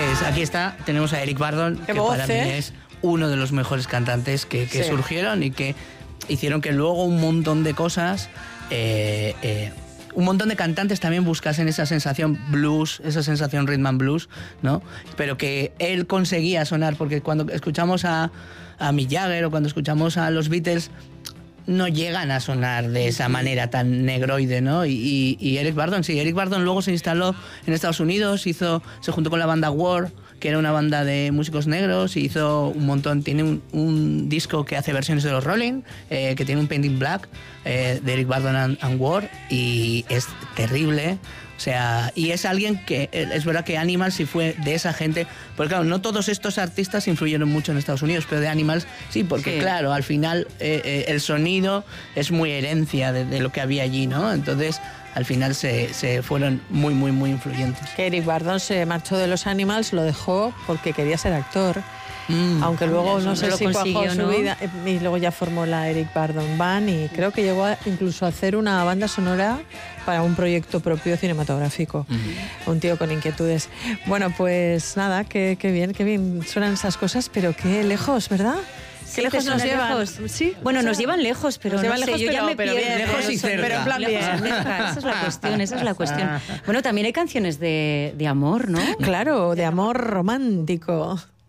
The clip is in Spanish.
Pues aquí está, tenemos a Eric Burdon, que para mí es uno de los mejores cantantes que surgieron y que hicieron que luego un montón de cosas, un montón de cantantes también buscasen esa sensación blues, esa sensación rhythm and blues, ¿no? Pero que él conseguía sonar, porque cuando escuchamos a Mick Jagger o cuando escuchamos a los Beatles, no llegan a sonar de esa manera tan negroide, ¿no? Y Eric Burdon, sí, Eric Burdon luego se instaló en Estados Unidos, se juntó con la banda War, que era una banda de músicos negros, y hizo un montón, tiene un disco que hace versiones de los Rolling, que tiene un Painting Black, de Eric Burdon and War, y es terrible. O sea, y es alguien que, es verdad que Animals sí fue de esa gente, porque claro, no todos estos artistas influyeron mucho en Estados Unidos, pero de Animals sí, porque claro, al final el sonido es muy herencia de lo que había allí, ¿no? Entonces, al final se fueron muy, muy, muy influyentes. Que Eric Burdon se marchó de los Animals, lo dejó porque quería ser actor. Aunque luego no sé si cuajó su vida, y luego ya formó la Eric Burdon Band, y creo que llegó incluso a hacer una banda sonora para un proyecto propio cinematográfico. Un tío con inquietudes. Bueno, pues nada, qué bien suenan esas cosas, pero qué lejos, ¿verdad? ¿Qué lejos nos llevan? ¿Sí? Bueno, nos llevan lejos, pero nos llevan no sé, lejos, yo ya me pierdo. Lejos y cerca. Pero en plan bien. Esa es la cuestión. Bueno, también hay canciones de amor, ¿no? Claro, de amor romántico.